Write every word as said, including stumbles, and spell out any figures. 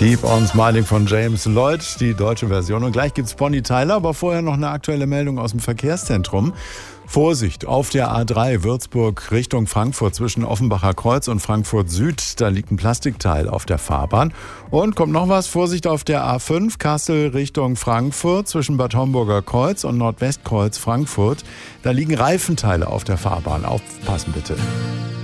Keep on Smiling von James Lloyd, die deutsche Version. Und gleich gibt's Bonnie Tyler, aber vorher noch eine aktuelle Meldung aus dem Verkehrszentrum. Vorsicht, auf der A drei Würzburg Richtung Frankfurt zwischen Offenbacher Kreuz und Frankfurt Süd. Da liegt ein Plastikteil auf der Fahrbahn. Und kommt noch was, Vorsicht auf der A fünf Kassel Richtung Frankfurt zwischen Bad Homburger Kreuz und Nordwestkreuz Frankfurt. Da liegen Reifenteile auf der Fahrbahn. Aufpassen bitte.